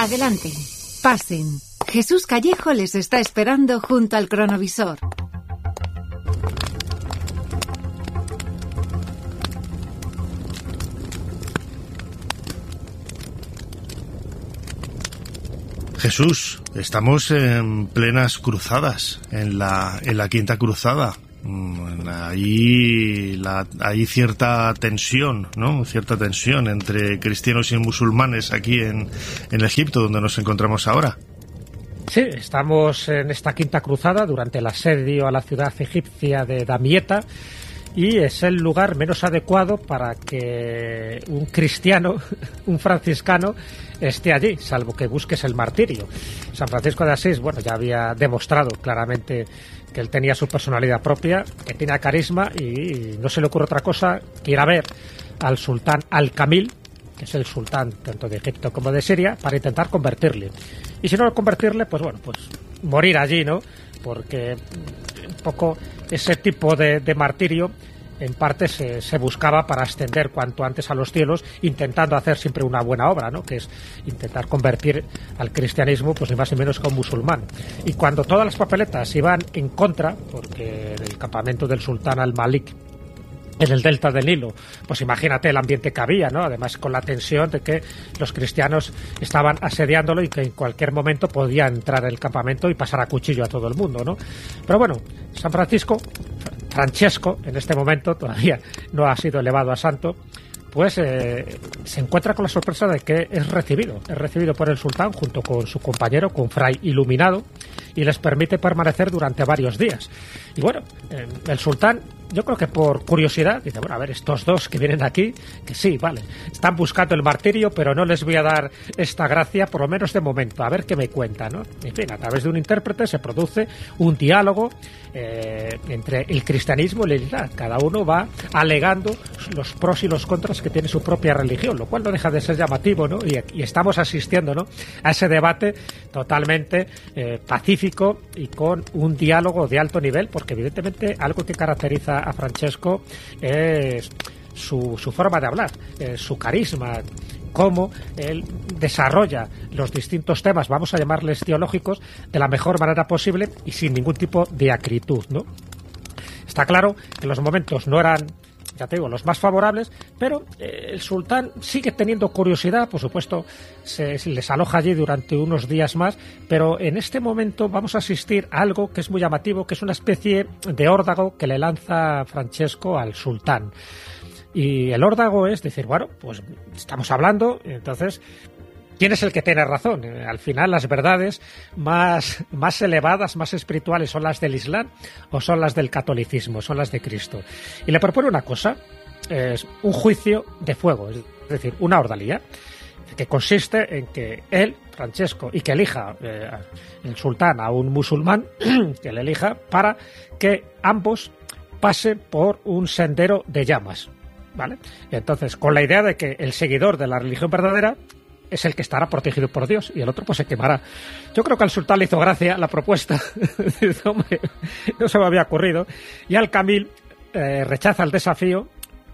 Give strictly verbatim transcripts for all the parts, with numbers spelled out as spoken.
Adelante, pasen. Jesús Callejo les está esperando junto al cronovisor. Jesús, estamos en plenas cruzadas, en la, en la Quinta Cruzada. Ahí la, hay cierta tensión, ¿no? Cierta tensión entre cristianos y musulmanes aquí en, en Egipto, donde nos encontramos ahora. Sí, estamos en esta Quinta Cruzada durante el asedio a la ciudad egipcia de Damieta, y es el lugar menos adecuado para que un cristiano, un franciscano, esté allí, salvo que busques el martirio. San Francisco de Asís, bueno, ya había demostrado claramente que él tenía su personalidad propia, que tenía carisma, y no se le ocurre otra cosa que ir a ver al sultán Al-Kamil, que es el sultán tanto de Egipto como de Siria, para intentar convertirle. Y si no convertirle, pues bueno, pues morir allí, ¿no? Porque un poco ese tipo de, de martirio en parte se, se buscaba para ascender cuanto antes a los cielos, intentando hacer siempre una buena obra, ¿no? Que es intentar convertir al cristianismo, pues ni más ni menos que a un musulmán. Y cuando todas las papeletas iban en contra, porque el campamento del sultán Al-Malik en el delta del Nilo, pues imagínate el ambiente que había, ¿no? Además, con la tensión de que los cristianos estaban asediándolo y que en cualquier momento podía entrar en el campamento y pasar a cuchillo a todo el mundo, ¿no? Pero bueno, San Francisco, Francesco, en este momento todavía no ha sido elevado a santo, pues eh, se encuentra con la sorpresa de que es recibido, es recibido por el sultán junto con su compañero, con Fray Iluminado, y les permite permanecer durante varios días. Y bueno, eh, el sultán, yo creo que por curiosidad, dice, bueno, a ver, estos dos que vienen aquí, que sí, vale, están buscando el martirio, pero no les voy a dar esta gracia, por lo menos de momento, a ver qué me cuentan, ¿no? En fin, a través de un intérprete se produce un diálogo eh, entre el cristianismo y el islam. Cada uno va alegando los pros y los contras que tiene su propia religión, lo cual no deja de ser llamativo, ¿no? Y, y estamos asistiendo, ¿no?, a ese debate totalmente eh, pacífico y con un diálogo de alto nivel, porque evidentemente algo que caracteriza a Francesco es su, su forma de hablar, eh, su carisma, cómo él desarrolla los distintos temas, vamos a llamarles teológicos, de la mejor manera posible y sin ningún tipo de acritud, ¿no? Está claro que los momentos no eran, ya te digo, los más favorables, pero eh, el sultán sigue teniendo curiosidad, por supuesto, se, se les aloja allí durante unos días más, pero en este momento vamos a asistir a algo que es muy llamativo, que es una especie de órdago que le lanza Francesco al sultán. Y el órdago es decir, bueno, pues estamos hablando, entonces, ¿quién es el que tiene razón? Al final, las verdades más, más elevadas, más espirituales, ¿son las del Islam o son las del catolicismo? Son las de Cristo. Y le propone una cosa, es un juicio de fuego, es decir, una ordalía, que consiste en que él, Francesco, y que elija eh, el sultán a un musulmán, que le elija, para que ambos pasen por un sendero de llamas, ¿vale? Y entonces, con la idea de que el seguidor de la religión verdadera es el que estará protegido por Dios y el otro pues se quemará. Yo creo que al sultán le hizo gracia la propuesta. Hombre, no se me había ocurrido. Y Al-Kamil eh, rechaza el desafío,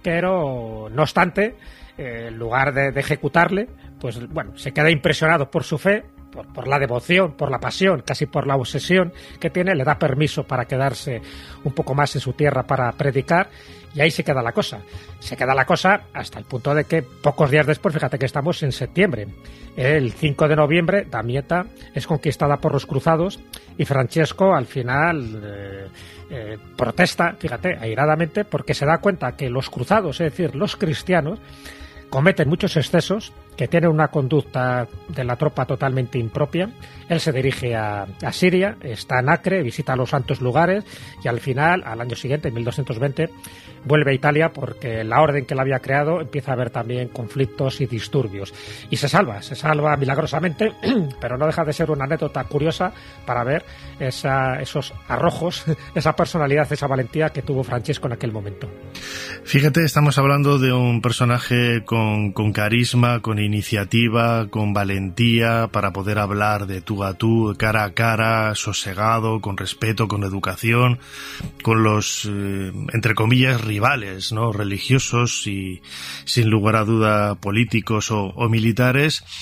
pero no obstante, eh, en lugar de, de ejecutarle, pues bueno, se queda impresionado por su fe, por, por la devoción, por la pasión, casi por la obsesión que tiene, le da permiso para quedarse un poco más en su tierra para predicar, y ahí se queda la cosa. Se queda la cosa hasta el punto de que pocos días después, fíjate que estamos en septiembre, el cinco de noviembre, Damieta es conquistada por los cruzados y Francesco al final eh, eh, protesta, fíjate, airadamente, porque se da cuenta que los cruzados, es decir, los cristianos, cometen muchos excesos, que tienen una conducta de la tropa totalmente impropia. Él se dirige a, a Siria, está en Acre, visita los santos lugares y al final, al año siguiente, en mil doscientos veinte, vuelve a Italia porque la orden que él había creado empieza a haber también conflictos y disturbios. Y se salva, se salva milagrosamente, pero no deja de ser una anécdota curiosa para ver esa, esos arrojos, esa personalidad, esa valentía que tuvo Francesco en aquel momento. Fíjate, estamos hablando de un personaje con, con carisma, con iniciativa, con valentía para poder hablar de tú a tú, cara a cara, sosegado, con respeto, con educación, con los, eh, entre comillas, rivales, ¿no?, religiosos y, sin lugar a duda, políticos o, o militares.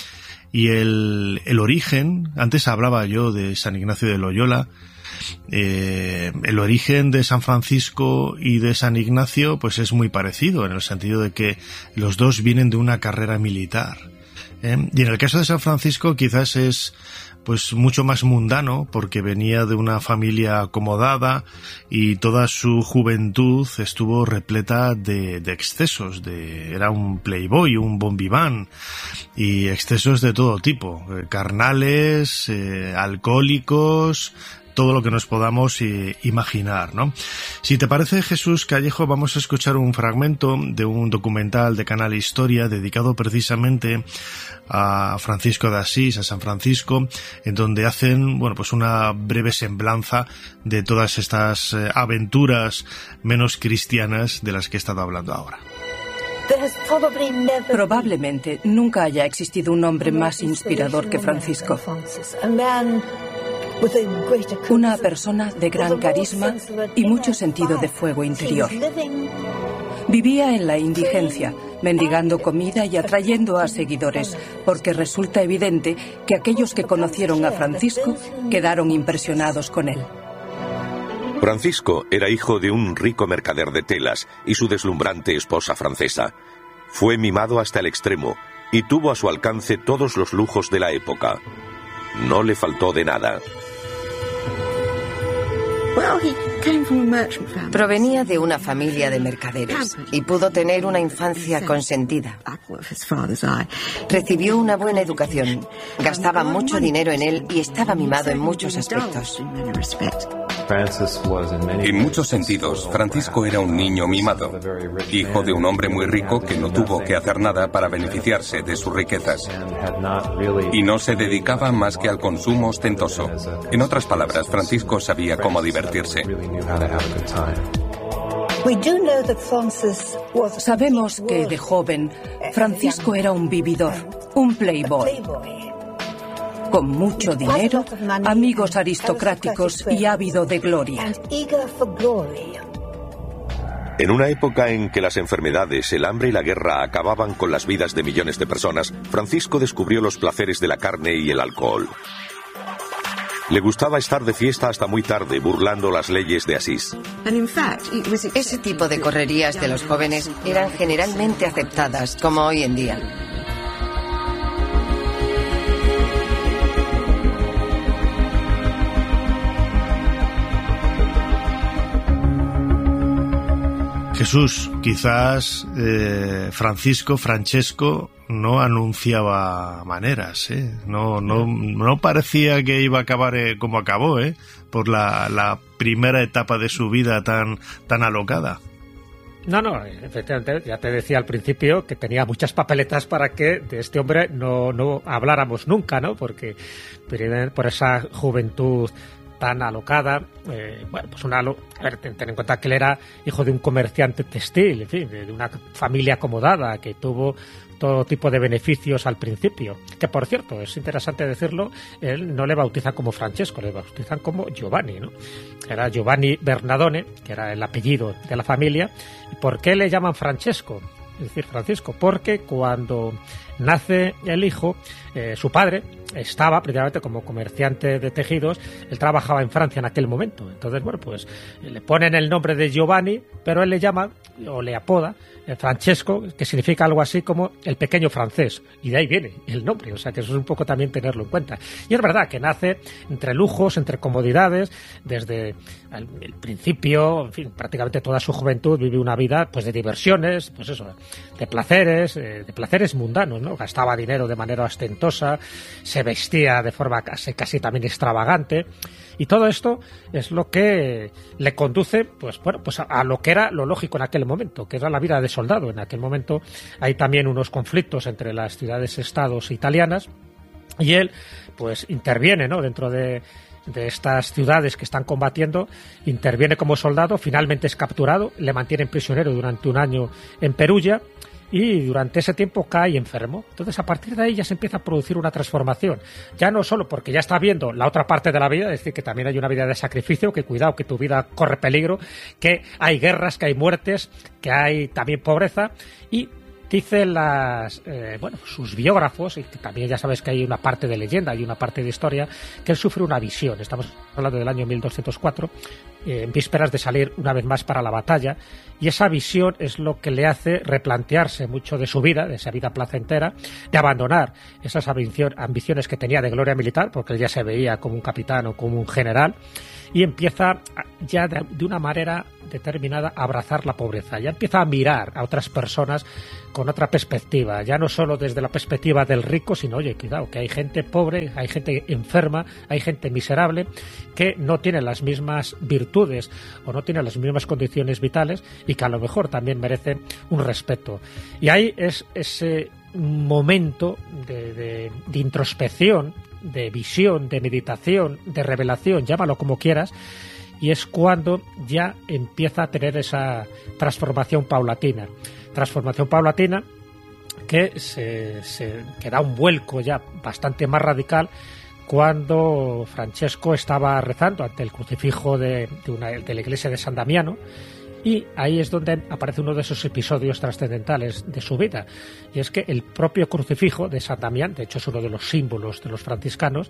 Y el, el origen, antes hablaba yo de San Ignacio de Loyola, eh, el origen de San Francisco y de San Ignacio pues es muy parecido, en el sentido de que los dos vienen de una carrera militar. ¿eh? Y en el caso de San Francisco quizás es pues mucho más mundano, porque venía de una familia acomodada y toda su juventud estuvo repleta de, de excesos, de, era un playboy, un bon vivant, y excesos de todo tipo, eh, carnales, eh, alcohólicos, todo lo que nos podamos eh, imaginar, ¿no? Si te parece, Jesús Callejo, vamos a escuchar un fragmento de un documental de Canal Historia dedicado precisamente a Francisco de Asís, a San Francisco, en donde hacen, bueno, pues una breve semblanza de todas estas eh, aventuras menos cristianas de las que he estado hablando ahora. Probablemente nunca haya existido un hombre más inspirador que Francisco. Una persona de gran carisma y mucho sentido de fuego interior. Vivía en la indigencia, mendigando comida y atrayendo a seguidores, porque resulta evidente que aquellos que conocieron a Francisco quedaron impresionados con él. Francisco era hijo de un rico mercader de telas y su deslumbrante esposa francesa. Fue mimado hasta el extremo y tuvo a su alcance todos los lujos de la época. No le faltó de nada. Provenía de una familia de mercaderes y pudo tener una infancia consentida. Recibió una buena educación, gastaba mucho dinero en él y estaba mimado en muchos aspectos. En muchos sentidos, Francisco era un niño mimado, hijo de un hombre muy rico que no tuvo que hacer nada para beneficiarse de sus riquezas. Y no se dedicaba más que al consumo ostentoso. En otras palabras, Francisco sabía cómo divertirse. Sabemos que de joven, Francisco era un vividor, un playboy. Con mucho dinero, amigos aristocráticos y ávido de gloria. En una época en que las enfermedades, el hambre y la guerra acababan con las vidas de millones de personas, Francisco descubrió los placeres de la carne y el alcohol. Le gustaba estar de fiesta hasta muy tarde, burlando las leyes de Asís. Ese tipo de correrías de los jóvenes eran generalmente aceptadas, como hoy en día. Jesús, quizás eh, Francisco, Francesco, no anunciaba maneras, ¿eh? No, no, no parecía que iba a acabar eh, como acabó, ¿eh? Por la, la primera etapa de su vida tan, tan alocada. No, no, efectivamente, ya te decía al principio que tenía muchas papeletas para que de este hombre no, no habláramos nunca, ¿no? Porque por esa juventud tan alocada, eh, bueno, pues una, a ver, ten, ten en cuenta que él era hijo de un comerciante textil, en fin, de, de una familia acomodada que tuvo todo tipo de beneficios al principio, que por cierto, es interesante decirlo, él no le bautiza como Francesco, le bautizan como Giovanni, ¿no? Era Giovanni Bernardone, que era el apellido de la familia. ¿Y por qué le llaman Francesco? Es decir, Francisco, porque cuando nace el hijo, eh, su padre estaba precisamente como comerciante de tejidos, él trabajaba en Francia en aquel momento. Entonces, bueno, pues le ponen el nombre de Giovanni, pero él le llama o le apoda eh, Francesco, que significa algo así como el pequeño francés, y de ahí viene el nombre, o sea que eso es un poco también tenerlo en cuenta. Y es verdad que nace entre lujos, entre comodidades, desde el, el principio, en fin, prácticamente toda su juventud vive una vida pues de diversiones, pues eso, de placeres, eh, de placeres mundanos, ¿no? Gastaba dinero de manera ostentosa, se vestía de forma casi, casi también extravagante, y todo esto es lo que le conduce pues bueno pues a, a lo que era lo lógico en aquel momento, que era la vida de soldado. En aquel momento hay también unos conflictos entre las ciudades-estados italianas y él pues interviene, ¿no?, dentro de de estas ciudades que están combatiendo, interviene como soldado, finalmente es capturado, le mantienen prisionero durante un año en Perugia y durante ese tiempo cae enfermo. Entonces a partir de ahí ya se empieza a producir una transformación, ya no solo porque ya está viendo la otra parte de la vida, es decir, que también hay una vida de sacrificio, que cuidado, que tu vida corre peligro, que hay guerras, que hay muertes, que hay también pobreza, y Dicen las, eh, bueno, sus biógrafos, y que también ya sabes que hay una parte de leyenda, hay una parte de historia, que él sufre una visión. Estamos hablando del año mil doscientos cuatro, eh, en vísperas de salir una vez más para la batalla, y esa visión es lo que le hace replantearse mucho de su vida, de esa vida placentera, de abandonar esas ambiciones que tenía de gloria militar, porque él ya se veía como un capitán o como un general, y empieza ya de, de una manera determinada a abrazar la pobreza, ya empieza a mirar a otras personas con otra perspectiva, ya no solo desde la perspectiva del rico, sino, oye, cuidado, que hay gente pobre, hay gente enferma, hay gente miserable que no tiene las mismas virtudes o no tiene las mismas condiciones vitales y que a lo mejor también merecen un respeto. Y ahí es ese momento de, de, de introspección, de visión, de meditación, de revelación, llámalo como quieras, y es cuando ya empieza a tener esa transformación paulatina. Transformación paulatina que, se, se, que da un vuelco ya bastante más radical cuando Francesco estaba rezando ante el crucifijo de, de, una, de la iglesia de San Damiano, y ahí es donde aparece uno de esos episodios trascendentales de su vida, y es que el propio crucifijo de San Damián, de hecho es uno de los símbolos de los franciscanos,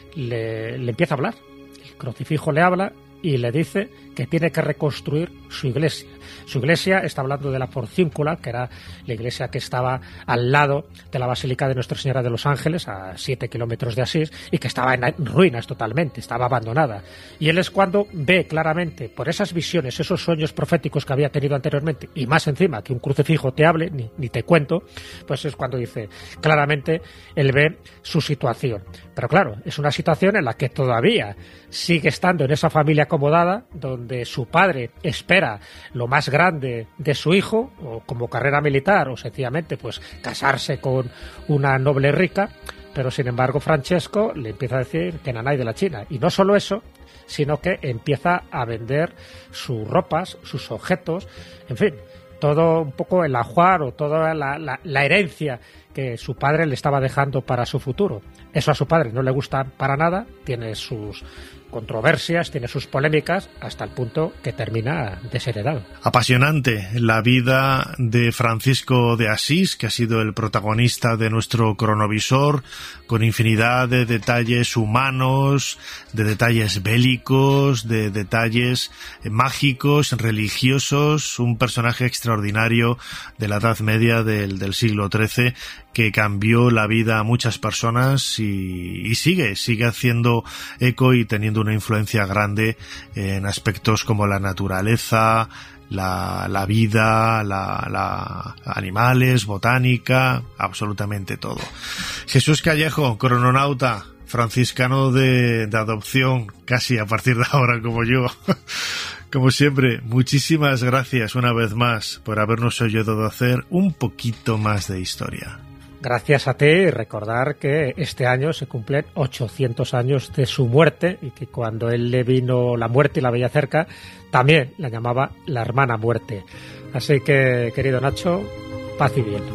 le, le empieza a hablar. El crucifijo le habla y le dice que tiene que reconstruir su iglesia. Su iglesia, está hablando de la Porciúncula, que era la iglesia que estaba al lado de la Basílica de Nuestra Señora de los Ángeles, a siete kilómetros de Asís, y que estaba en ruinas totalmente, estaba abandonada. Y él es cuando ve claramente, por esas visiones, esos sueños proféticos que había tenido anteriormente, y más encima que un crucifijo te hable, ni, ni te cuento, pues es cuando dice, claramente, él ve su situación. Pero claro, es una situación en la que todavía sigue estando en esa familia acomodada, donde su padre espera lo más grande de su hijo, o como carrera militar, o sencillamente pues casarse con una noble rica, pero sin embargo Francesco le empieza a decir que nanay de la China. Y no solo eso, sino que empieza a vender sus ropas, sus objetos, en fin, todo un poco el ajuar o toda la, la, la herencia que su padre le estaba dejando para su futuro. Eso a su padre no le gusta para nada, tiene sus controversias, tiene sus polémicas, hasta el punto que termina desheredado. Apasionante la vida de Francisco de Asís, que ha sido el protagonista de nuestro cronovisor, con infinidad de detalles humanos, de detalles bélicos, de detalles mágicos, religiosos, un personaje extraordinario de la Edad Media del, del siglo trece, que cambió la vida a muchas personas y, y sigue, sigue haciendo eco y teniendo una influencia grande en aspectos como la naturaleza, la, la vida, la, la animales, botánica, absolutamente todo. Jesús Callejo, crononauta, franciscano de, de adopción, casi a partir de ahora como yo. Como siempre, muchísimas gracias una vez más por habernos ayudado a hacer un poquito más de historia. Gracias a ti, y recordar que este año se cumplen ochocientos años de su muerte, y que cuando él le vino la muerte y la veía cerca, también la llamaba la hermana muerte. Así que, querido Nacho, paz y bien.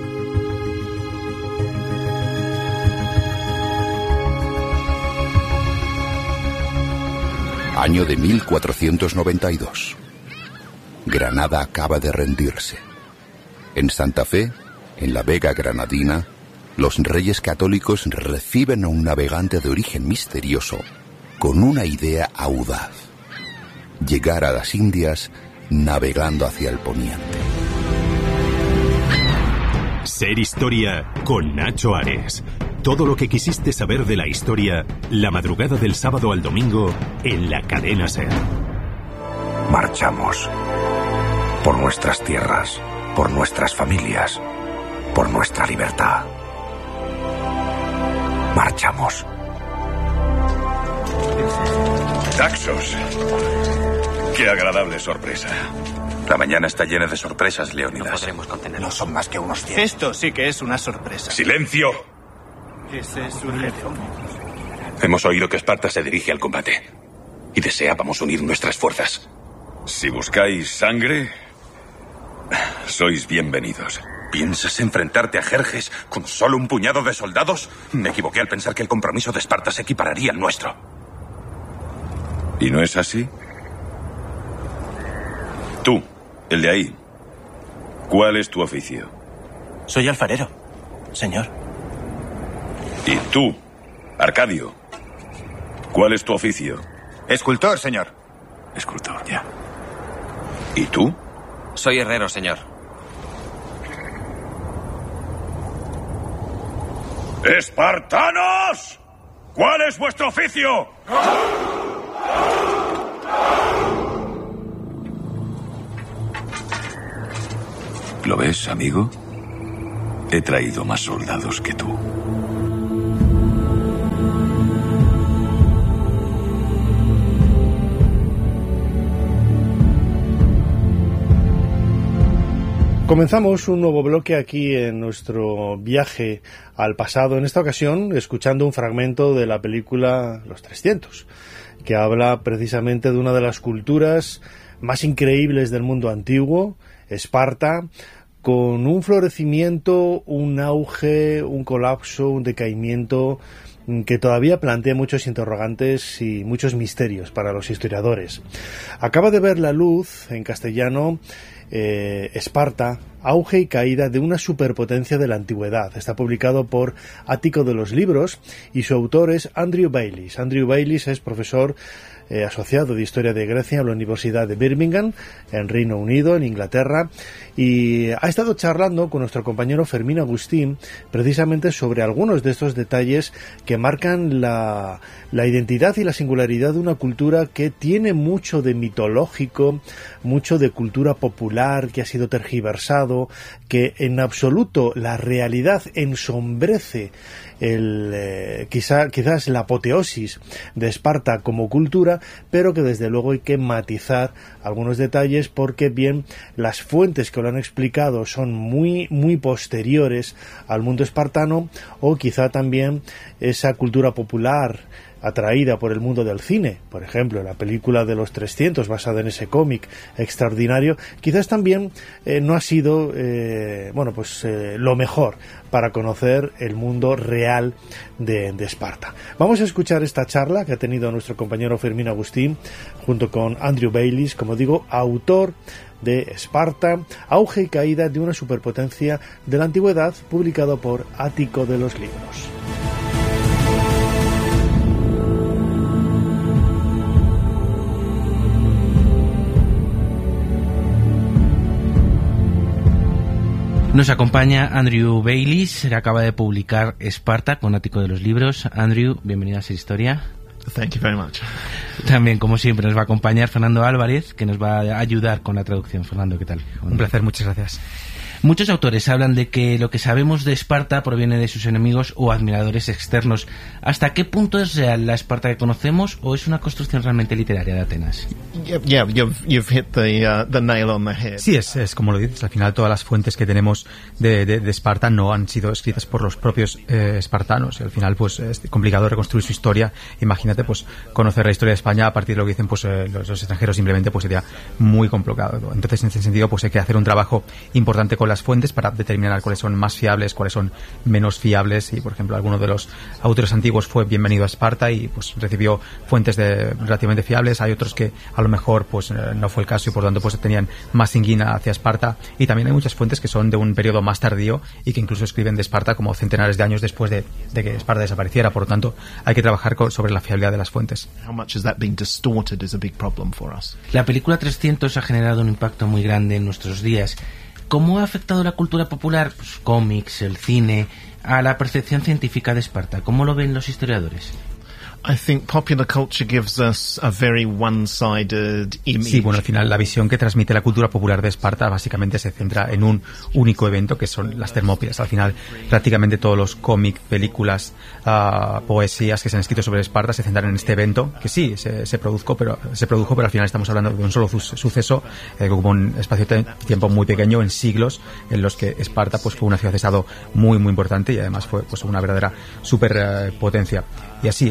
Año de mil cuatrocientos noventa y dos. Granada acaba de rendirse. En Santa Fe, en la Vega Granadina, los reyes católicos reciben a un navegante de origen misterioso con una idea audaz: llegar a las Indias navegando hacia el poniente. Ser Historia con Nacho Ares. Todo lo que quisiste saber de la historia, la madrugada del sábado al domingo en la cadena SER. Marchamos por nuestras tierras, por nuestras familias, por nuestra libertad. Marchamos. Taxos. Qué agradable sorpresa. La mañana está llena de sorpresas, Leónidas. No podremos contenerlo. No son más que unos cien. Esto sí que es una sorpresa. ¡Silencio! Ese es un jefe. Hemos oído que Esparta se dirige al combate y deseábamos unir nuestras fuerzas. Si buscáis sangre, sois bienvenidos. ¿Piensas enfrentarte a Jerjes con solo un puñado de soldados? Me equivoqué al pensar que el compromiso de Esparta se equipararía al nuestro. ¿Y no es así? Tú, el de ahí, ¿cuál es tu oficio? Soy alfarero, señor. ¿Y tú, Arcadio? ¿Cuál es tu oficio? Escultor, señor. Escultor, ya. ¿Y tú? Soy herrero, señor. ¡Espartanos! ¿Cuál es vuestro oficio? ¿Lo ves, amigo? He traído más soldados que tú. Comenzamos un nuevo bloque aquí en nuestro viaje al pasado, en esta ocasión escuchando un fragmento de la película Los trescientos, que habla precisamente de una de las culturas más increíbles del mundo antiguo, Esparta, con un florecimiento, un auge, un colapso, un decaimiento que todavía plantea muchos interrogantes y muchos misterios para los historiadores. Acaba de ver la luz en castellano eh, Esparta, auge y caída de una superpotencia de la antigüedad. Está publicado por Ático de los Libros y su autor es Andrew Baylis. Andrew Baylis es profesor Eh, asociado de Historia de Grecia en la Universidad de Birmingham, en Reino Unido, en Inglaterra, y ha estado charlando con nuestro compañero Fermín Agustín precisamente sobre algunos de estos detalles que marcan la, la identidad y la singularidad de una cultura que tiene mucho de mitológico, mucho de cultura popular que ha sido tergiversado, que en absoluto la realidad ensombrece el eh, quizá, quizás la apoteosis de Esparta como cultura, pero que desde luego hay que matizar algunos detalles porque bien las fuentes que lo han explicado son muy muy posteriores al mundo espartano, o quizá también esa cultura popular atraída por el mundo del cine, por ejemplo, la película de Los trescientos, basada en ese cómic extraordinario, quizás también eh, no ha sido eh, bueno pues eh, lo mejor para conocer el mundo real de, de Esparta. Vamos a escuchar esta charla que ha tenido nuestro compañero Fermín Agustín junto con Andrew Baylis, como digo, autor de Esparta, auge y caída de una superpotencia de la antigüedad, publicado por Ático de los Libros. Nos acompaña Andrew Baylis, que acaba de publicar Esparta con Ático de los Libros. Andrew, bienvenido a Ser Historia. Thank you very much. También, como siempre, nos va a acompañar Fernando Álvarez, que nos va a ayudar con la traducción. Fernando, ¿qué tal? Un placer, muchas gracias. Muchos autores hablan de que lo que sabemos de Esparta proviene de sus enemigos o admiradores externos. ¿Hasta qué punto es real la Esparta que conocemos o es una construcción realmente literaria de Atenas? Yeah, you've, you've hit the, uh, the nail on the head. Sí, es, es como lo dices. Al final todas las fuentes que tenemos de, de, de Esparta no han sido escritas por los propios eh, espartanos. Y al final pues es complicado reconstruir su historia. Imagínate pues conocer la historia de España a partir de lo que dicen pues eh, los, los extranjeros, simplemente pues sería muy complicado. Entonces en ese sentido pues hay que hacer un trabajo importante con las fuentes para determinar cuáles son más fiables, cuáles son menos fiables. Y por ejemplo alguno de los autores antiguos fue Bienvenido a Esparta y pues recibió fuentes de, relativamente fiables. Hay otros que a lo mejor pues no fue el caso y por tanto pues tenían más inquina hacia Esparta. Y también hay muchas fuentes que son de un periodo más tardío y que incluso escriben de Esparta como centenares de años después de, de que Esparta desapareciera. Por lo tanto hay que trabajar con, sobre la fiabilidad de las fuentes. La película trescientos ha generado un impacto muy grande en nuestros días. ¿Cómo ha afectado la cultura popular, pues, cómics, el cine, a la percepción científica de Esparta? ¿Cómo lo ven los historiadores? I think popular culture gives us a very one-sided image. Sí, bueno, al final la visión que transmite la cultura popular de Esparta básicamente se centra en un único evento, que son las Termópilas. Al final, prácticamente todos los cómics, películas, uh, poesías que se han escrito sobre Esparta se centran en este evento, que sí, se, se, produjo, pero, se produjo, pero al final estamos hablando de un solo su- suceso, eh, como un espacio de tiempo muy pequeño, en siglos, en los que Esparta pues fue una ciudad-estado muy, muy importante y además fue pues una verdadera superpotencia. Uh, y así, efectivamente,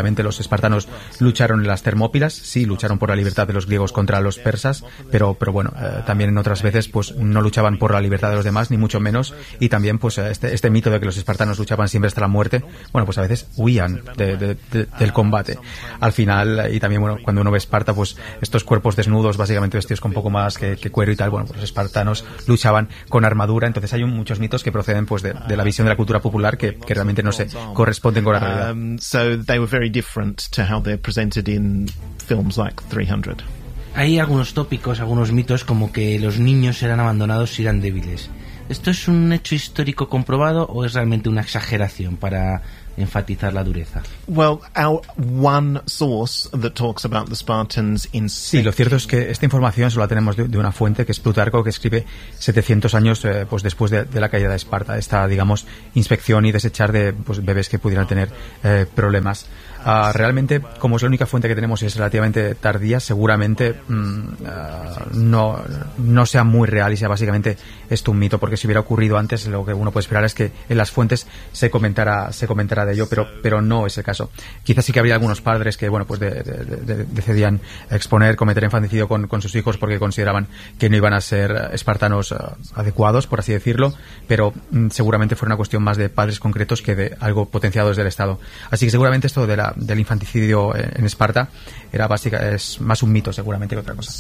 efectivamente los espartanos lucharon en las Termópilas, sí, lucharon por la libertad de los griegos contra los persas, pero, pero bueno, eh, también en otras veces pues no luchaban por la libertad de los demás, ni mucho menos, y también pues este, este mito de que los espartanos luchaban siempre hasta la muerte, bueno, pues a veces huían de, de, de, del combate. Al final, y también, bueno, cuando uno ve Esparta, pues estos cuerpos desnudos, básicamente vestidos con poco más que, que cuero y tal, bueno, pues los espartanos luchaban con armadura, entonces hay un, muchos mitos que proceden pues de, de la visión de la cultura popular que, que realmente no se corresponden con la realidad. Um, so they were very different to how they're presented in films like three hundred. Hay algunos tópicos, algunos mitos, como que los niños eran abandonados si eran débiles. ¿Esto es un hecho histórico comprobado o es realmente una exageración para enfatizar la dureza? Well, our one source that talks about the Spartans in... Sí, lo cierto es que esta información solo la tenemos de, de una fuente, que es Plutarco, que escribe setecientos años eh, pues después de, de la caída de Esparta, esta, digamos, inspección y desechar de pues, bebés que pudieran tener eh, problemas. Uh, realmente, como es la única fuente que tenemos y es relativamente tardía, seguramente mm, uh, no, no sea muy real y sea básicamente esto un mito, porque si hubiera ocurrido antes, lo que uno puede esperar es que en las fuentes se comentara, se comentara de ello, pero, pero no es el caso. Quizás sí que habría algunos padres que, bueno, pues de, de, de, decidían exponer, cometer infanticidio con, con sus hijos porque consideraban que no iban a ser espartanos uh, adecuados, por así decirlo, pero mm, seguramente fue una cuestión más de padres concretos que de algo potenciado desde el Estado. Así que seguramente esto de la del infanticidio en Esparta era básica, es más un mito seguramente que otra cosa.